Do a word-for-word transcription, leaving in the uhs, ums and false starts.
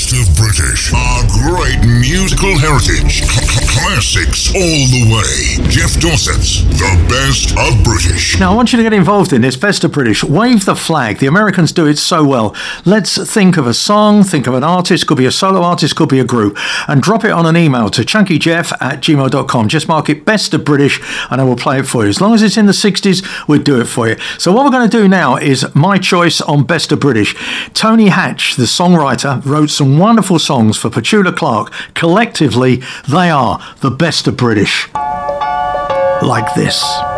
best of British. Our great musical heritage. C- classics all the way. Jeff Dorset's The Best of British. Now, I want you to get involved in this Best of British. Wave the flag. The Americans do it so well. Let's think of a song, think of an artist, could be a solo artist, could be a group, and drop it on an email to chunkyjeff at gmail dot com. Just mark it Best of British and I will play it for you. As long as it's in the sixties, we'll do it for you. So what we're going to do now is my choice on Best of British. Tony Hatch, the songwriter, wrote some wonderful songs for Petula Clark. Collectively, they are the Best of British. Like this.